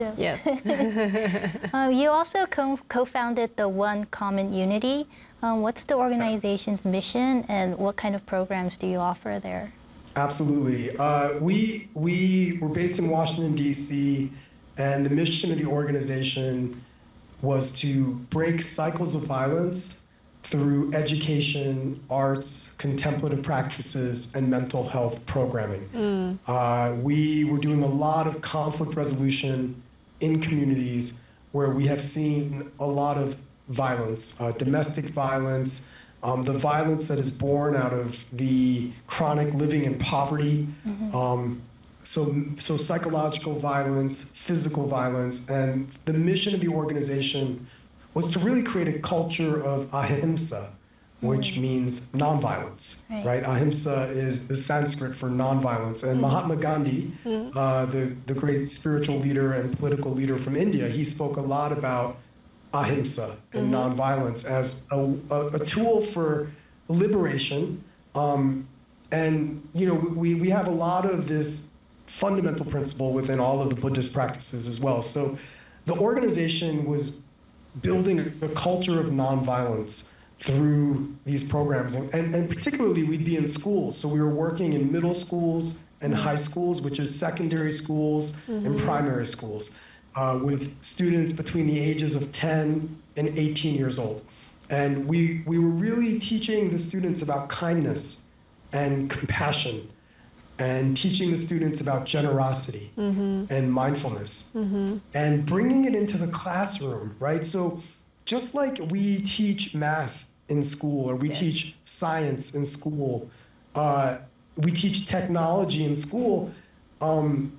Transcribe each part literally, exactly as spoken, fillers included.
Yes. Uh, you also co- co-founded the One Common Unity. Um, what's the organization's mission, and what kind of programs do you offer there? Absolutely. Uh, we, we were based in Washington, D C, and the mission of the organization was to break cycles of violence through education, arts, contemplative practices, and mental health programming. Mm. Uh, we were doing a lot of conflict resolution in communities where we have seen a lot of violence, uh, domestic violence, um, the violence that is born out of the chronic living in poverty, mm-hmm. um, so, so psychological violence, physical violence, and the mission of the organization was to really create a culture of ahimsa, which mm. means nonviolence, right. right? Ahimsa is the Sanskrit for nonviolence. And mm. Mahatma Gandhi, mm. uh, the, the great spiritual leader and political leader from India, he spoke a lot about ahimsa and mm-hmm. nonviolence as a, a, a tool for liberation. Um, and, you know, we, we have a lot of this fundamental principle within all of the Buddhist practices as well. So the organization was building a culture of nonviolence through these programs. And, and, and particularly, we'd be in schools. So we were working in middle schools and high schools, which is secondary schools mm-hmm. and primary schools, uh, with students between the ages of ten and eighteen years old. And we, we were really teaching the students about kindness and compassion, and teaching the students about generosity mm-hmm. and mindfulness, mm-hmm. and bringing it into the classroom, right? So just like we teach math in school, or we yes. teach science in school, uh, we teach technology in school, um,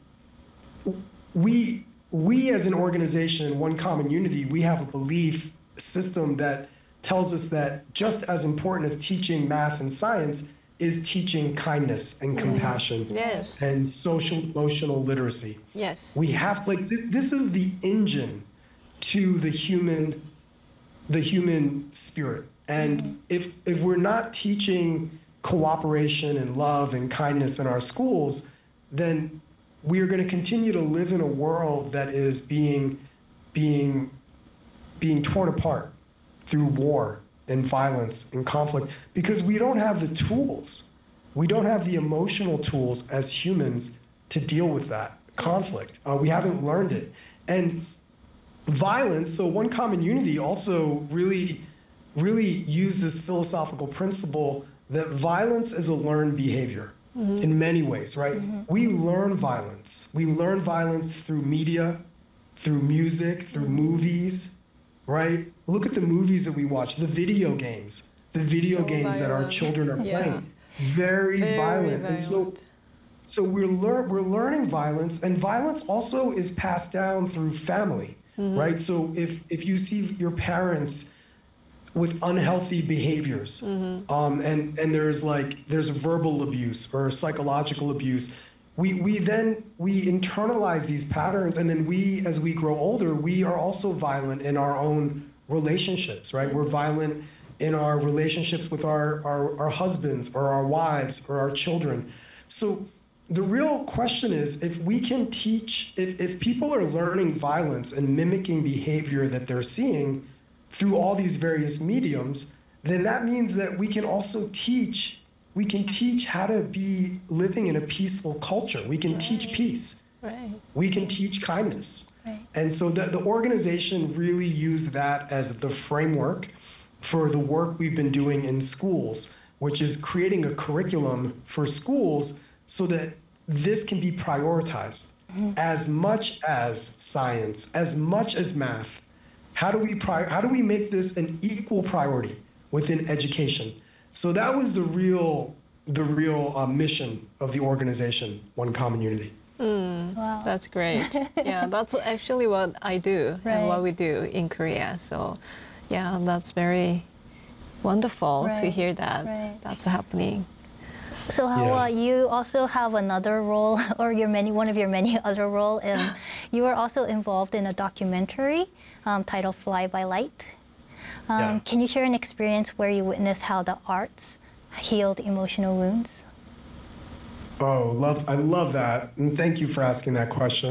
we, we as an organization, One Common Unity, we have a belief system that tells us that just as important as teaching math and science is teaching kindness and compassion yes. and social emotional literacy. Yes. We have, like, this, this is the engine to the human, the human spirit. And mm-hmm. if, if we're not teaching cooperation and love and kindness in our schools, then we are going to continue to live in a world that is being, being, being torn apart through war and violence and conflict, because we don't have the tools. We don't have the emotional tools as humans to deal with that conflict. Uh, we haven't learned it. And violence, so One Common Unity also really, really used this philosophical principle that violence is a learned behavior mm-hmm. in many ways, right? Mm-hmm. We learn violence. We learn violence through media, through music, through mm-hmm. movies, right? Look at the movies that we watch, the video games, the video so games violent. that our children are yeah. playing. Very, Very violent. violent. And so, so we're, lear we're learning violence, and violence also is passed down through family, mm-hmm. right? So if, if you see your parents with unhealthy behaviors, mm-hmm. um, and, and there's like, there's verbal abuse or psychological abuse, We, we then, we internalize these patterns, and then we, as we grow older, we are also violent in our own relationships, right? We're violent in our relationships with our, our, our husbands or our wives or our children. So the real question is, if we can teach, if, if people are learning violence and mimicking behavior that they're seeing through all these various mediums, then that means that we can also teach We can teach how to be living in a peaceful culture. We can right. teach peace. Right. We can teach kindness. Right. And so the, the organization really used that as the framework for the work we've been doing in schools, which is creating a curriculum for schools so that this can be prioritized mm-hmm. as much as science, as much as math. How do we pri- how do we make this an equal priority within education? So that was the real, the real uh, mission of the organization, One Common Unity. Mm, wow. That's great. Yeah, that's actually what I do right. and what we do in Korea. So, yeah, that's very wonderful right. to hear that right. that's happening. So how yeah. uh, you also have another role, or your many one of your many other roles, and you are also involved in a documentary um, titled "Fly by Light." Um, yeah. Can you share an experience where you witnessed how the arts healed emotional wounds? Oh, love! I love that, and thank you for asking that question.